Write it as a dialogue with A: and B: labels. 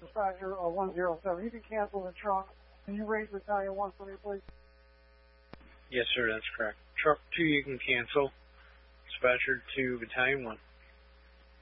A: Dispatcher 107. You can cancel the truck. Can you raise Battalion 1 for me, please?
B: Yes, sir, that's correct. Truck 2 you can cancel. Dispatcher to Battalion 1.